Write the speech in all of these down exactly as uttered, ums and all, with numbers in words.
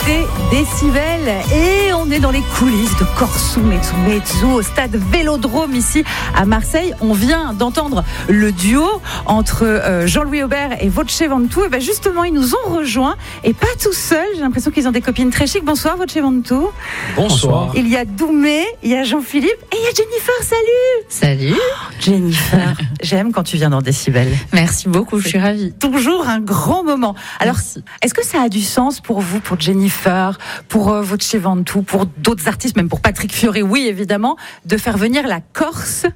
écoutez Décibel et on est dans les coulisses de Corso Mezzo Mezzo au stade Vélodrome ici à Marseille. On vient d'entendre le duo entre euh, Jean-Louis Aubert et Voce Ventoux. Et ben justement, ils nous ont rejoints et pas tout seuls. J'ai l'impression qu'ils ont des copines très chics. Bonsoir Voce Ventoux. Bonsoir. Il y a Doumé, il y a Jean-Philippe et il y a Jennifer. Salut. Salut. Jennifer, j'aime quand tu viens dans Décibel. Merci beaucoup, je suis ravie. Toujours un grand moment. Alors, Merci. Est-ce que ça a du sens pour vous, pour Jennifer, pour euh, Voce Ventoux, pour d'autres artistes, même pour Patrick Fiori, oui évidemment, de faire venir la Corse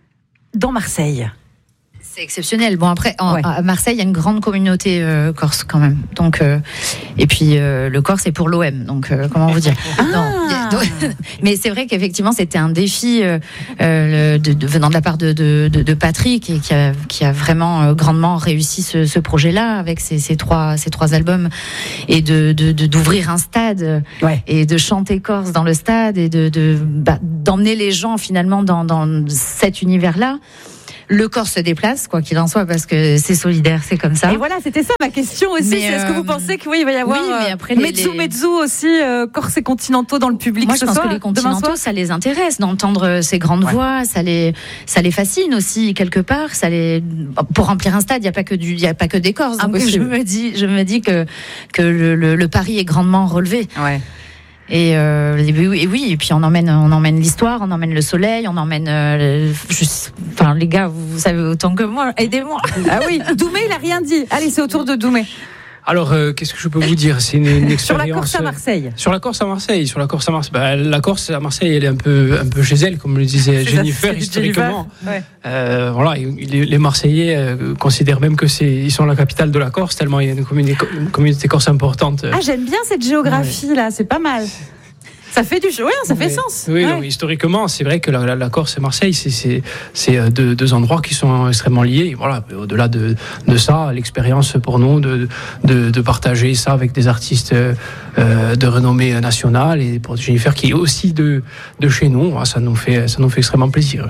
dans Marseille? C'est exceptionnel. Bon, après, en, Ouais. à Marseille, il y a une grande communauté euh, corse quand même. Donc, euh, et puis, euh, le Corse est pour l'O M. Donc, euh, comment vous dire Ah. Non, y a- donc, mais c'est vrai qu'effectivement, c'était un défi euh, euh, de, de, venant de la part de, de, de, de Patrick et qui a, qui a vraiment euh, grandement réussi ce, ce projet-là avec ses, ses, trois, ses trois albums et de, de, de, d'ouvrir un stade Ouais. et de chanter corse dans le stade et de, de, bah, d'emmener les gens finalement dans, dans cet univers-là. Le corps se déplace, quoi qu'il en soit, parce que c'est solidaire, c'est comme ça. Et voilà, c'était ça ma question aussi. Mais, c'est est-ce que vous euh, pensez qu'il oui, il va y avoir oui, mais après, euh, les- mezzo les- mezzo aussi, euh, Corse et continentaux dans le public Moi, je ce pense soir, que les demain continentaux, soir ça les intéresse d'entendre ces grandes Ouais. voix, ça les, ça les fascine aussi quelque part. Ça les, pour remplir un stade, il y a pas que du, il y a pas que des Corses. Donc je Impossible. me dis, je me dis que que le, le, le pari est grandement relevé. Ouais. Et, euh, et oui, et oui, et puis on emmène, on emmène l'histoire, on emmène le soleil, on emmène, euh, le- juste, enfin les gars, vous savez autant que moi, aidez-moi. Ah oui, Doumé, il a rien dit. Allez, c'est au tour de Doumé. Alors, euh, qu'est-ce que je peux vous dire? C'est une, une Sur la expérience. Corse à Marseille. Sur la Corse à Marseille, sur la Corse à Marseille, bah, la Corse à Marseille, elle est un peu, un peu chez elle, comme le disait C'est ça, Jennifer c'est du historiquement. Jennifer. Ouais. Euh, voilà, les, les Marseillais euh, considèrent même que c'est, ils sont la capitale de la Corse tellement il y a une communauté, une communauté corse importante. Ah, j'aime bien cette géographie là, c'est pas mal. Ça fait du jeu, ouais, ça fait Mais- sens. Oui, Ouais. non, historiquement, c'est vrai que la, la, la Corse et Marseille, c'est, c'est, c'est euh, deux, deux endroits qui sont extrêmement liés. Et voilà, au-delà de, de ça, l'expérience pour nous de, de, de partager ça avec des artistes euh, de renommée nationale et pour Jennifer qui est aussi de, de chez nous, ça nous fait, ça nous fait extrêmement plaisir.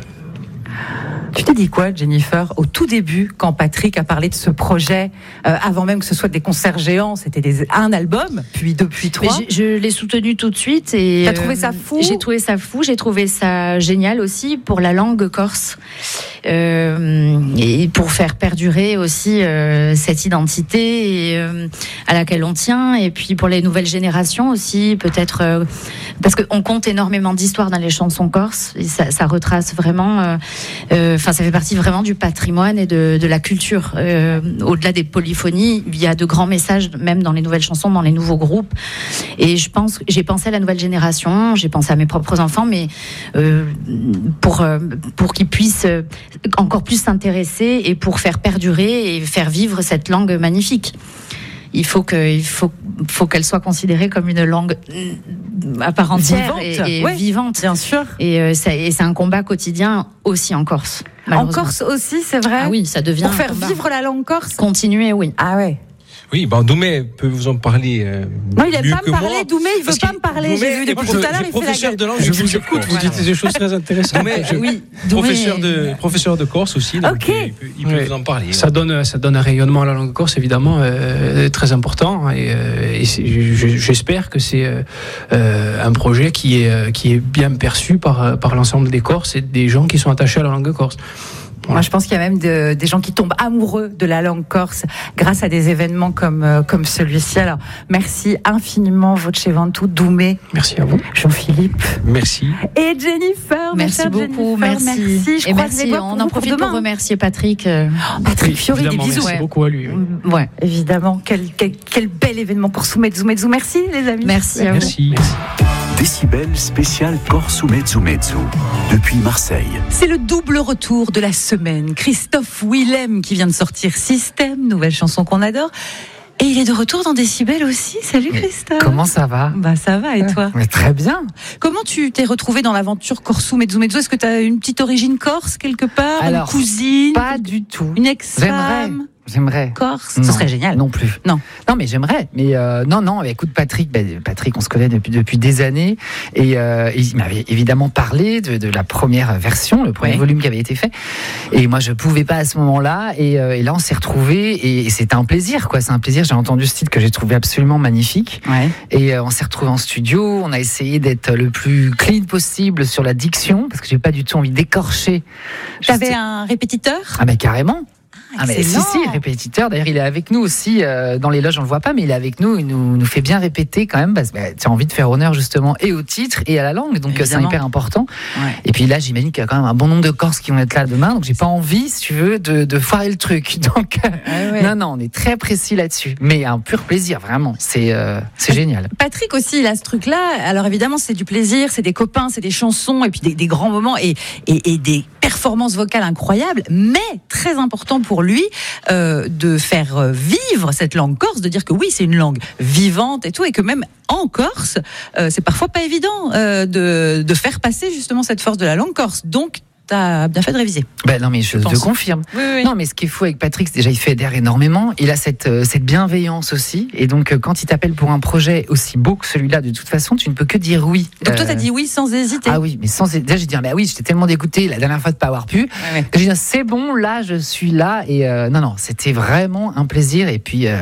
Tu t'es dit quoi, Jennifer, au tout début, quand Patrick a parlé de ce projet, euh, avant même que ce soit des concerts géants, c'était des, un album, puis deux, puis Mais trois. j'ai- je l'ai soutenu tout de suite et T'as trouvé ça fou? J'ai trouvé ça fou, j'ai trouvé ça génial aussi pour la langue corse euh, et pour faire perdurer aussi euh, cette identité et, euh, à laquelle on tient et puis pour les nouvelles générations aussi peut-être euh, parce qu'on compte énormément d'histoires dans les chansons corses et ça, ça retrace vraiment euh, euh, enfin ça fait partie vraiment du patrimoine et de, de la culture euh, au-delà des polyphonies il y a de grands messages même dans les nouvelles chansons dans les nouveaux groupes et je pense j'ai pensé à la nouvelle génération j'ai pensé à mes propres enfants mais euh, pour euh, pour qu'ils puissent euh, encore plus s'intéresser et pour faire perdurer et faire vivre cette langue magnifique il faut que il faut faut qu'elle soit considérée comme une langue à part entière Vivante, et, et ouais. vivante Bien sûr. et, euh, ça- et c'est un combat quotidien aussi en Corse. En malheureusement. Corse aussi, c'est vrai. Ah oui, ça devient Pour un faire combat. vivre la langue corse. Continuer, oui. Ah ouais. Oui, ben Doumé peut vous en parler. Euh, Non, il aime mieux pas que me parler. moi, Doumé, il veut parce pas qu'il- me parler. Doumé J'ai vu est depuis tout à l'heure, il fait la professeur gueule. de langue. Je vous écoute, vous dites des choses très intéressantes. Doumé, Je- Oui, professeur Doumé- de professeur de Corse aussi. Donc Ok. il peut, il peut Ouais. vous en parler. Ça donne, ça donne un rayonnement à la langue corse, évidemment, euh, très important. Et, euh, et c'est- je- j'espère que c'est euh, euh, un projet qui est, euh, qui est bien perçu par, par l'ensemble des Corses et des gens qui sont attachés à la langue corse. Moi, je pense qu'il y a même de- des gens qui tombent amoureux de la langue corse grâce à des événements comme, euh, comme celui-ci. Alors, merci infiniment, Voce Ventoux, Doumé, Merci à vous. Jean-Philippe Merci. et Jennifer. ma Merci chère beaucoup, Jennifer, merci. merci. Je et croise les merci. doigts On pour en vous profite pour pour demain. remercier Patrick. euh, Patrick Fiori, des Évidemment, bisous. merci Ouais. beaucoup à lui. Ouais. Évidemment, quel, quel, quel bel événement Corso Mezzo Mezzo. Merci, les amis. Merci à vous. Merci. Décibel spécial Corso Mezzo Mezzo depuis Marseille. C'est le double retour de la semaine. Christophe Willem qui vient de sortir Système, nouvelle chanson qu'on adore. Et il est de retour dans Décibel aussi. Salut Christophe. Comment ça va? Bah ça va et toi? Mais très bien. Comment tu t'es retrouvé dans l'aventure Corso Mezzo Mezzo? Est-ce que tu as une petite origine corse quelque part? Alors, Une cousine? Pas du tout. Une J'aimerais. ex-femme? J'aimerais. Corse, Non, ce serait génial. Non plus. Non. Non, mais j'aimerais. Mais euh, non, non. Écoute, Patrick, ben, Patrick, on se connaît depuis depuis des années, et euh, il m'avait évidemment parlé de, de la première version, le premier Ouais. volume qui avait été fait. Et moi, je pouvais pas à ce moment-là. Et, euh, et là, on s'est retrouvés, et, et c'était un plaisir, quoi. C'est un plaisir. J'ai entendu ce titre que j'ai trouvé absolument magnifique. Ouais. Et euh, on s'est retrouvés en studio. On a essayé d'être le plus clean possible sur la diction, parce que j'ai pas du tout envie d'écorcher. T'avais Juste- un répétiteur? Ah, mais carrément. Ah mais si, excellent. si, répétiteur. D'ailleurs, il est avec nous aussi euh, dans les loges, on le voit pas, mais il est avec nous. Il nous, nous fait bien répéter quand même, parce que bah, tu as envie de faire honneur justement et au titre et à la langue, donc euh, c'est Évidemment. hyper important. Ouais. Et puis là, j'imagine qu'il y a quand même un bon nombre de Corses qui vont être là demain, donc j'ai pas envie, si tu veux, de, de foirer le truc. Donc euh, Ouais, ouais. non, non, on est très précis là-dessus, mais un pur plaisir, vraiment. C'est euh, c'est génial. Patrick aussi, il a ce truc-là. Alors évidemment, c'est du plaisir, c'est des copains, c'est des chansons, et puis des, des grands moments et, et, et des performances vocales incroyables. Mais très important pour lui euh, de faire euh, vivre cette langue corse, de dire que oui, c'est une langue vivante et tout, et que même en Corse, euh, c'est parfois pas évident euh, de, de faire passer justement cette force de la langue corse. Donc, t'as bien fait de réviser. Ben non, mais je, Je te pense. confirme. Oui, oui. Non, mais ce qui est fou avec Patrick, c'est déjà il fédère énormément. Il a cette, euh, cette bienveillance aussi. Et donc, euh, quand il t'appelle pour un projet aussi beau que celui-là, de toute façon, tu ne peux que dire oui. Donc toi, Euh, t'as dit oui sans hésiter. Ah oui, mais sans. Déjà, j'ai dit, ah, bah oui, j'étais tellement dégoûté la dernière fois de ne pas avoir pu. Ouais, ouais. Que j'ai dit, c'est bon, là, je suis là. Et euh, non, non, c'était vraiment un plaisir. Et puis. Euh,